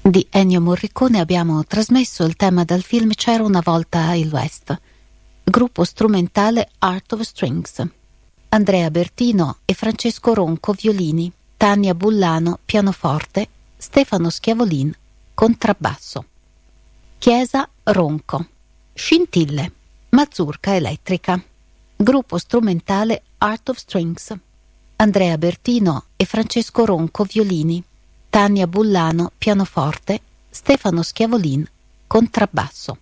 Di Ennio Morricone abbiamo trasmesso il tema dal film C'era una volta il West. Gruppo strumentale Art of Strings. Andrea Bertino e Francesco Ronco violini, Tania Bullano pianoforte, Stefano Schiavolin contrabbasso. Chiesa Ronco. Scintille, mazurka elettrica. Gruppo strumentale Art of Strings. Andrea Bertino e Francesco Ronco violini, Tania Bullano pianoforte, Stefano Schiavolin contrabbasso.